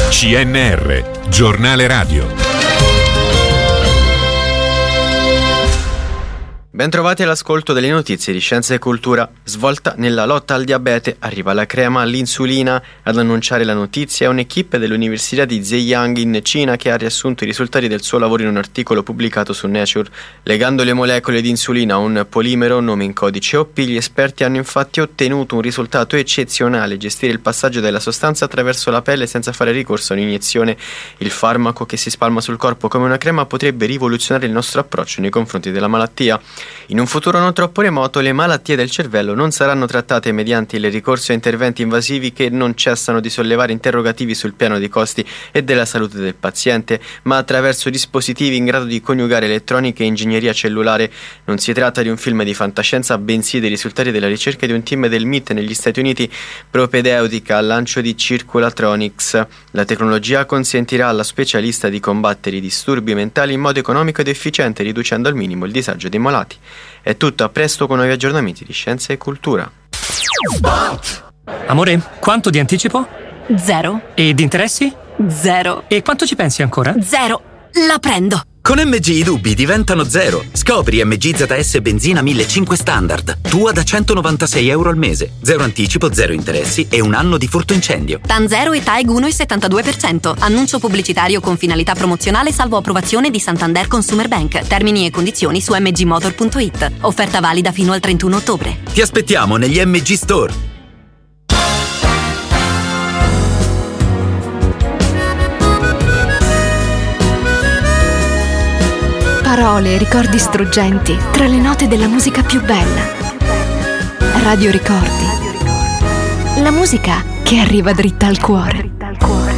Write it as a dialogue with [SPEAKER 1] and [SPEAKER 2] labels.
[SPEAKER 1] CNR, giornale radio.
[SPEAKER 2] Bentrovati all'ascolto delle notizie di Scienza e Cultura. Svolta nella lotta al diabete, arriva la crema all'insulina. Ad annunciare la notizia è un'equipe dell'Università di Zhejiang in Cina che ha riassunto i risultati del suo lavoro in un articolo pubblicato su Nature. Legando le molecole di insulina a un polimero, nome in codice OP, gli esperti hanno infatti ottenuto un risultato eccezionale: gestire il passaggio della sostanza attraverso la pelle senza fare ricorso a un'iniezione. Il farmaco, che si spalma sul corpo come una crema, potrebbe rivoluzionare il nostro approccio nei confronti della malattia. In un futuro non troppo remoto, le malattie del cervello non saranno trattate mediante il ricorso a interventi invasivi che non cessano di sollevare interrogativi sul piano dei costi e della salute del paziente, ma attraverso dispositivi in grado di coniugare elettronica e ingegneria cellulare. Non si tratta di un film di fantascienza, bensì dei risultati della ricerca di un team del MIT negli Stati Uniti, propedeutica al lancio di Circulatronics. La tecnologia consentirà alla specialista di combattere i disturbi mentali in modo economico ed efficiente, riducendo al minimo il disagio dei malati. È tutto, a presto con nuovi aggiornamenti di Scienza e Cultura.
[SPEAKER 3] Amore, quanto di anticipo?
[SPEAKER 4] 0.
[SPEAKER 3] E di interessi?
[SPEAKER 4] 0.
[SPEAKER 3] E quanto ci pensi ancora?
[SPEAKER 4] 0. La prendo.
[SPEAKER 5] Con MG i dubbi diventano 0. Scopri MG ZS Benzina 1500 Standard. Tua da €196 al mese. 0 anticipo, 0 interessi e un anno di furto incendio.
[SPEAKER 4] TAN 0 e TAEG 1,72%. Annuncio pubblicitario con finalità promozionale salvo approvazione di Santander Consumer Bank. Termini e condizioni su mgmotor.it. Offerta valida fino al 31 ottobre.
[SPEAKER 5] Ti aspettiamo negli MG Store.
[SPEAKER 6] Parole e ricordi struggenti tra le note della musica più bella. Radio Ricordi. La musica che arriva dritta al cuore.